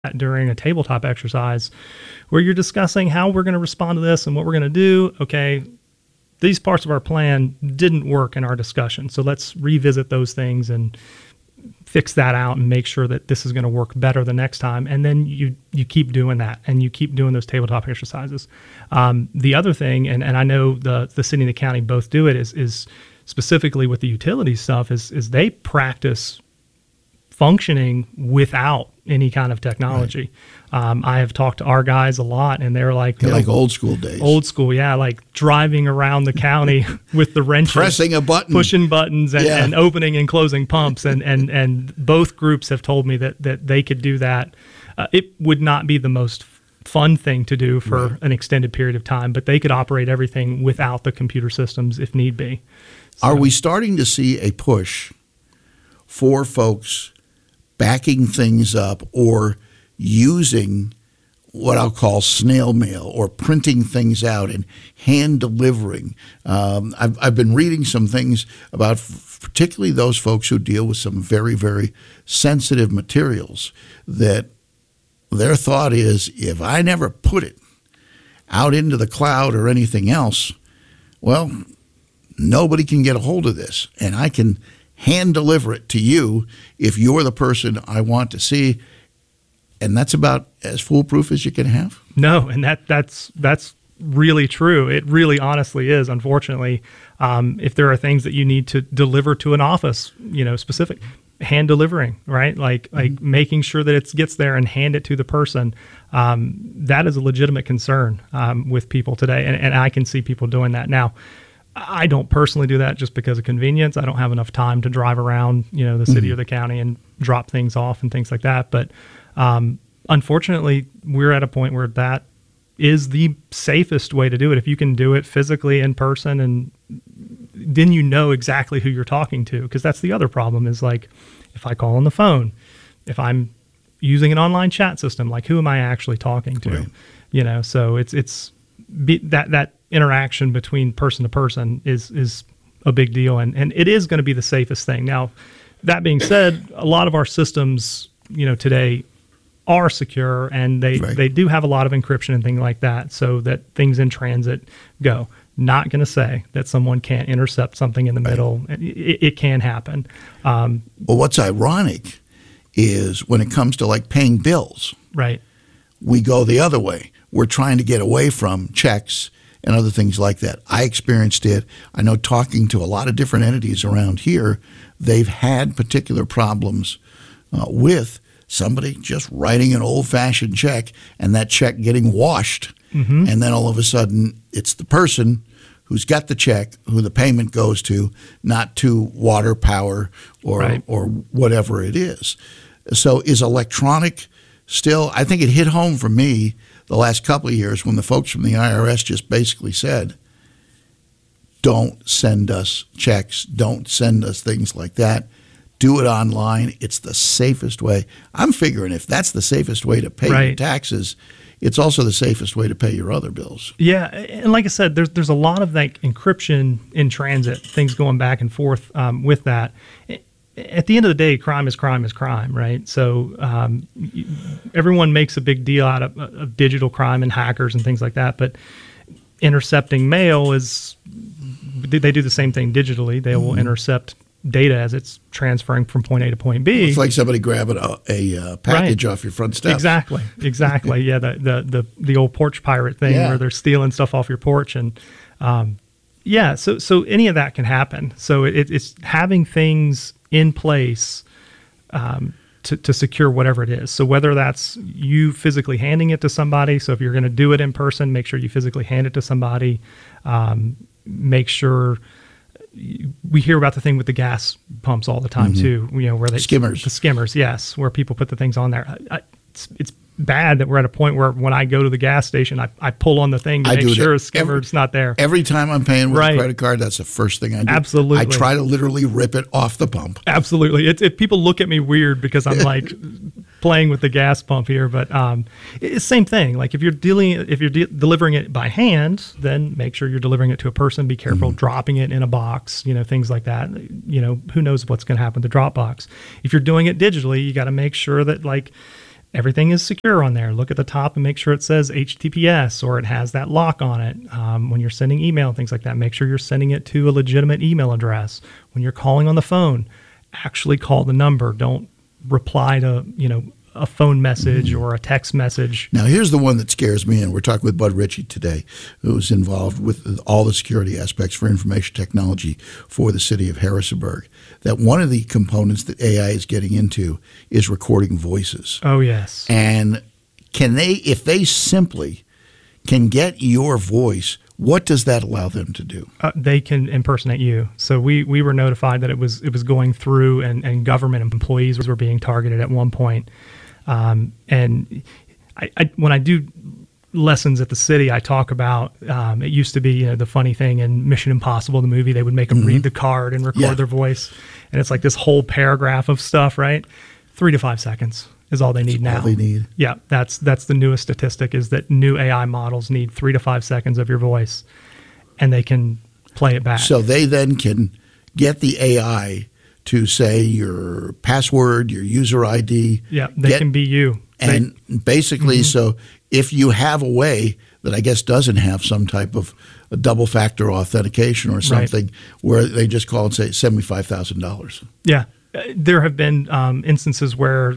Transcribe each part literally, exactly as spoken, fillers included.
during a tabletop exercise where you're discussing how we're going to respond to this and what we're going to do. Okay, these parts of our plan didn't work in our discussion, so let's revisit those things and fix that out and make sure that this is going to work better the next time. And then you you keep doing that, and you keep doing those tabletop exercises. Um, the other thing, and, and I know the the city and the county both do it, is is specifically with the utility stuff, is is they practice functioning without any kind of technology. Right. Um, I have talked to our guys a lot, and they're like, they're like know, old school days. Old school, yeah, like driving around the county with the wrenches, pressing a button, pushing buttons, and, yeah. and opening and closing pumps. And and and both groups have told me that that they could do that. Uh, it would not be the most fun thing to do for right. an extended period of time, but they could operate everything without the computer systems if need be. So, are we starting to see a push for folks backing things up or using what I'll call snail mail or printing things out and hand delivering? Um, I've, I've been reading some things about f- particularly those folks who deal with some very, very sensitive materials, that their thought is, if I never put it out into the cloud or anything else, well, nobody can get a hold of this, and I can hand deliver it to you if you're the person I want to see. And that's about as foolproof as you can have. No, and that that's that's really true. It really honestly is, unfortunately. Um, if there are things that you need to deliver to an office, you know, specific, hand delivering, right? Like mm-hmm. like making sure that it gets there and hand it to the person. Um, that is a legitimate concern um, with people today. And, and I can see people doing that. Now, I don't personally do that just because of convenience. I don't have enough time to drive around, you know, the city mm-hmm. or the county and drop things off and things like that. But um, unfortunately, we're at a point where that is the safest way to do it. If you can do it physically in person, and then you know exactly who you're talking to, because that's the other problem is, like, if I call on the phone, if I'm using an online chat system, like, who am I actually talking to? Right. You know, so it's it's be, that that. interaction between person to person is is a big deal, and, and it is going to be the safest thing. Now, that being said, a lot of our systems, you know, today are secure, and they, right. they do have a lot of encryption and things like that, so that things in transit go. Not going to say that someone can't intercept something in the right. middle. It, it can happen. Um, well, what's ironic is when it comes to like paying bills, right? We go the other way. We're trying to get away from checks and other things like that. I experienced it. I know, talking to a lot of different entities around here, they've had particular problems uh, with somebody just writing an old-fashioned check and that check getting washed. Mm-hmm. And then all of a sudden, it's the person who's got the check who the payment goes to, not to water, power, or right. or whatever it is. So is electronic still, I think it hit home for me the last couple of years when the folks from the I R S just basically said, don't send us checks, don't send us things like that. Do it online. It's the safest way. I'm figuring if that's the safest way to pay right. your taxes, it's also the safest way to pay your other bills. Yeah, and like I said, there's there's a lot of like encryption in transit, things going back and forth um, with that. At the end of the day, crime is crime is crime, right? So um, everyone makes a big deal out of, of digital crime and hackers and things like that, but intercepting mail is, they do the same thing digitally. They will mm-hmm. intercept data as it's transferring from point A to point B. It's like somebody grabbing a, a uh, package right. off your front steps. Exactly, exactly. yeah, the, the the the old porch pirate thing yeah. where they're stealing stuff off your porch, and um, yeah, so so any of that can happen. So it, it's having things in place um, to, to secure whatever it is. So whether that's you physically handing it to somebody, so if you're going to do it in person, make sure you physically hand it to somebody. Um, make sure, we hear about the thing with the gas pumps all the time mm-hmm. too, you know, where they skimmers, the skimmers, yes, where people put the things on there. I, I, it's, it's bad that we're at a point where when I go to the gas station, I, I pull on the thing to I make sure a skimmer's every, not there. Every time I'm paying with right. a credit card, that's the first thing I do. Absolutely. I try to literally rip it off the pump. Absolutely. It's, it, people look at me weird because I'm like playing with the gas pump here, but um, it's the same thing. Like if you're dealing, if you're de- delivering it by hand, then make sure you're delivering it to a person. Be careful mm-hmm. dropping it in a box, you know, things like that. You know, who knows what's going to happen to the drop box. If you're doing it digitally, you got to make sure that like everything is secure on there. Look at the top and make sure it says H T T P S or it has that lock on it. Um, when you're sending email and things like that, make sure you're sending it to a legitimate email address. When you're calling on the phone, actually call the number. Don't reply to, you know, a phone message or a text message. Now, here's the one that scares me, and we're talking with Bud Ritchie today, who's involved with all the security aspects for information technology for the city of Harrisonburg, that one of the components that A I is getting into is recording voices. Oh, yes. And can they, if they simply can get your voice, what does that allow them to do? Uh, they can impersonate you. So we, we were notified that it was it was going through, and, and government employees were being targeted at one point. Um, and I, I, when I do lessons at the city, I talk about, um, it used to be, you know, the funny thing in Mission Impossible, the movie, they would make them mm-hmm. read the card and record yeah. their voice. And it's like this whole paragraph of stuff, right? Three to five seconds is all they need that's now. All they need. Yeah, that's that's the newest statistic, is that new A I models need three to five seconds of your voice, and they can play it back. So they then can get the A I to say your password, your user I D. Yeah, they get, can be you. And they, basically, mm-hmm. so if you have a way that I guess doesn't have some type of a double factor authentication or something, right. where they just call and say, send me five thousand dollars. Yeah. There have been um, instances where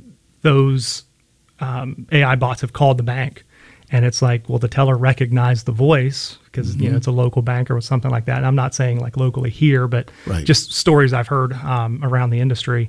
those um, A I bots have called the bank, and it's like, well, the teller recognized the voice because mm-hmm. you know it's a local bank or something like that. And I'm not saying like locally here, but right. just stories I've heard um, around the industry.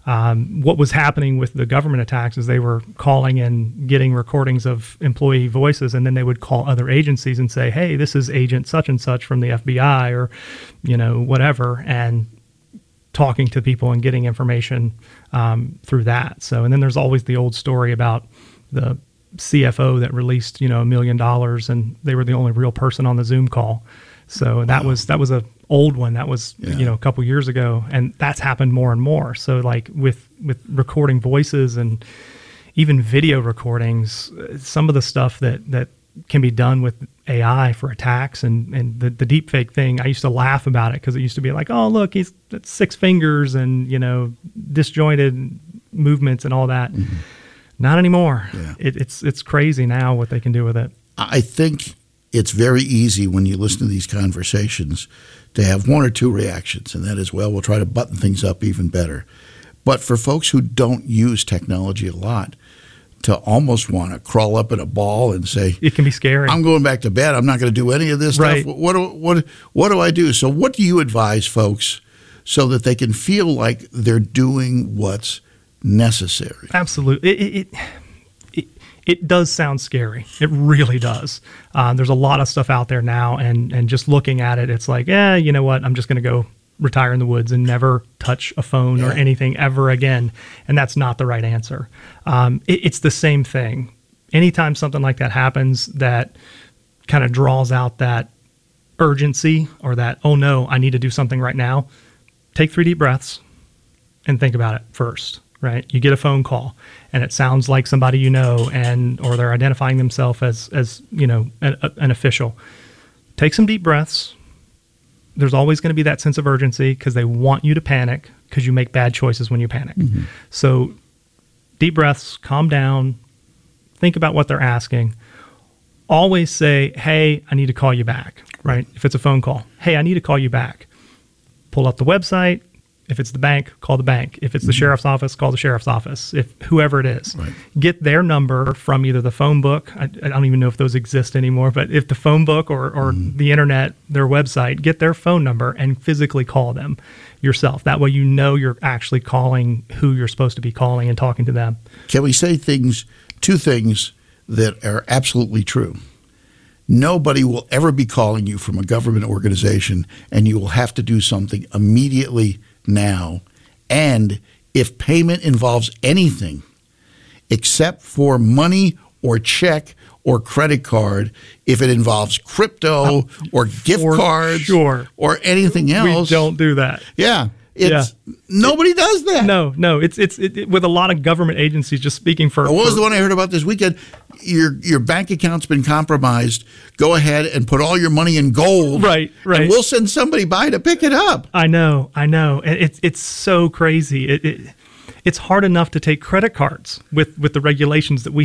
Um, what was happening with the government attacks is they were calling and getting recordings of employee voices, and then they would call other agencies and say, hey, this is agent such and such from the F B I or, you know, whatever, and talking to people and getting information um, through that. So, and then there's always the old story about the C F O that released, you know, a million dollars, and they were the only real person on the Zoom call. So that wow. was that was a old one. That was yeah. you know a couple years ago, and that's happened more and more. So like with with recording voices and even video recordings, some of the stuff that that can be done with A I for attacks and and the the deep fake thing. I used to laugh about it because it used to be like, oh look, he's got six fingers and you know disjointed movements and all that. Mm-hmm. Not anymore. Yeah. It, it's it's crazy now what they can do with it. I think it's very easy when you listen to these conversations to have one or two reactions, and that is, well, we'll try to button things up even better. But for folks who don't use technology a lot, to almost want to crawl up in a ball and say, it can be scary. I'm going back to bed. I'm not going to do any of this right. stuff. What do, what, what do I do? So what do you advise folks so that they can feel like they're doing what's necessary? Absolutely. It, it, it, it does sound scary. It really does. Uh, there's a lot of stuff out there now, and, and just looking at it, it's like, yeah, you know what? I'm just going to go retire in the woods and never touch a phone yeah. or anything ever again. And that's not the right answer. Um, it, it's the same thing. Anytime something like that happens that kind of draws out that urgency or that, oh no, I need to do something right now, take three deep breaths and think about it first. Right, you get a phone call, and it sounds like somebody you know, and or they're identifying themselves as as you know an, an official. Take some deep breaths. There's always going to be that sense of urgency because they want you to panic because you make bad choices when you panic. Mm-hmm. So, deep breaths, calm down, think about what they're asking. Always say, "Hey, I need to call you back." Right? If it's a phone call, "Hey, I need to call you back." Pull up the website. If it's the bank, call the bank. If it's the mm-hmm. sheriff's office, call the sheriff's office. If whoever it is, right. get their number from either the phone book. I, I don't even know if those exist anymore, but if the phone book or, or mm-hmm. the internet, their website, get their phone number and physically call them yourself. That way you know you're actually calling who you're supposed to be calling and talking to them. Can we say things, two things that are absolutely true? Nobody will ever be calling you from a government organization, and you will have to do something immediately now. And if payment involves anything except for money or check or credit card, if it involves crypto uh, or gift cards sure. or anything else, we don't do that. Yeah. It's, yeah. Nobody it, does that. No, no. It's it's it, it, with a lot of government agencies, just speaking for. What was for, the one I heard about this weekend? Your your bank account's been compromised. Go ahead and put all your money in gold. Right, right. And we'll send somebody by to pick it up. I know, I know. It's it's so crazy. It, it it's hard enough to take credit cards with with the regulations that we